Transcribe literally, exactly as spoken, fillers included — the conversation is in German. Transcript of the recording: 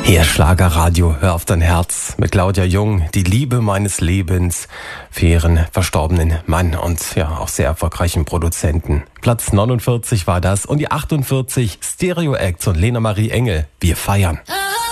Hier Schlagerradio, hör auf dein Herz mit Claudia Jung, die Liebe meines Lebens für ihren verstorbenen Mann und ja auch sehr erfolgreichen Produzenten. Platz neunundvierzig war das und die achtundvierzig Stereo Acts und Lena Marie Engel. Wir feiern.